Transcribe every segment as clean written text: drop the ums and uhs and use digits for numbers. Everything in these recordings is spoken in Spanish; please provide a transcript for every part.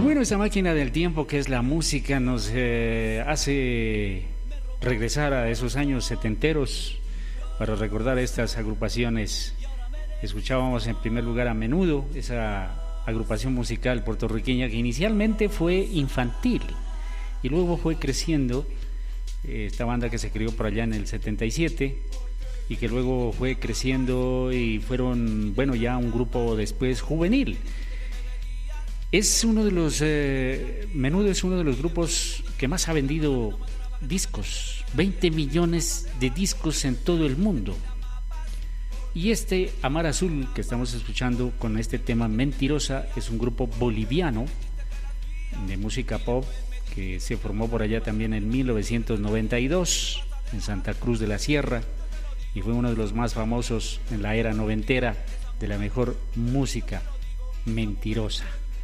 bueno, esta máquina del tiempo que es la música nos hace regresar a esos años setenteros para recordar estas agrupaciones. Escuchábamos en primer lugar a Menudo, esa agrupación musical puertorriqueña que inicialmente fue infantil y luego fue creciendo, esta banda que se creó por allá en el 77 y que luego fue creciendo y fueron, bueno, ya un grupo después juvenil. Es uno de los, Menudo es uno de los grupos que más ha vendido discos, 20 millones de discos en todo el mundo. Y este Amar Azul que estamos escuchando con este tema Mentirosa es un grupo boliviano de música pop que se formó por allá también en 1992 en Santa Cruz de la Sierra y fue uno de los más famosos en la era noventera de la mejor música, Mentirosa.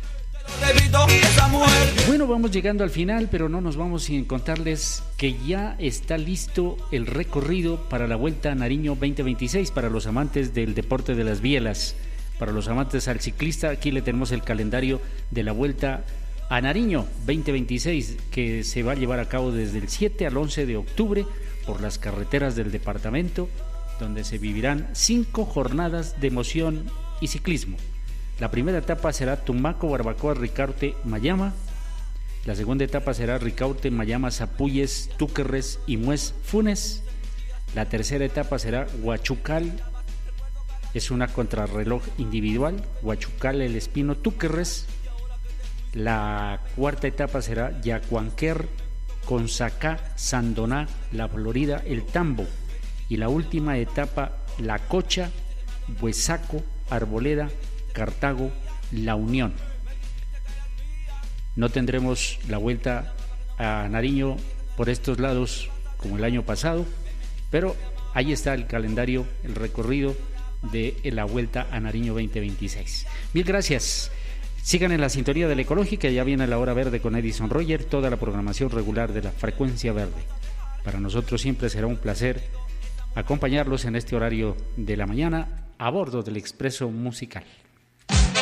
Bueno, vamos llegando al final, pero no nos vamos sin contarles que ya está listo el recorrido para la Vuelta a Nariño 2026 para los amantes del deporte de las bielas, para los amantes al ciclista. Aquí le tenemos el calendario de la Vuelta a Nariño 2026 que se va a llevar a cabo desde el 7 al 11 de octubre por las carreteras del departamento, donde se vivirán 5 jornadas de emoción y ciclismo. La primera etapa será Tumaco, Barbacoa, Ricaurte, Mayama. La segunda etapa será Ricaurte, Mayama, Zapuyes, Túquerres y Muez, Funes. La tercera etapa será Huachucal, es una contrarreloj individual, Huachucal, El Espino, Túquerres. La cuarta etapa será Yacuanquer, Consacá, Sandoná, La Florida, El Tambo. Y la última etapa, La Cocha, Huesaco, Arboleda, Cartago, La Unión. No tendremos la Vuelta a Nariño por estos lados como el año pasado, pero ahí está el calendario, el recorrido de la Vuelta a Nariño 2026. Mil gracias. Sigan en la sintonía de la Ecológica, ya viene la Hora Verde con Edison Roger, toda la programación regular de la Frecuencia Verde. Para nosotros siempre será un placer acompañarlos en este horario de la mañana a bordo del Expreso Musical.